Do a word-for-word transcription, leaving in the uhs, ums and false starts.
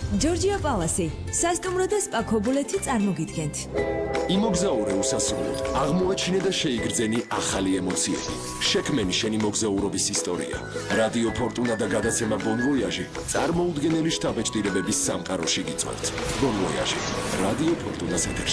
ჯორჯია პალასი, სასტუმრო და სპა ქობულეთი წარმოგიდგენთ. იმოგზაურე უსასრულოდ, აღმოაჩინე და შეიგრძენი ახალი ემოციები. შექმენი შენი მოგზაურობის ისტორია. რადიო ფორტუნა და გადაცემა Bon Voyage წარმოუდგენელი შთაბეჭდილებების სამყაროში გიწვევთ. Bon Voyage, რადიო ფორტუნას ეთერში.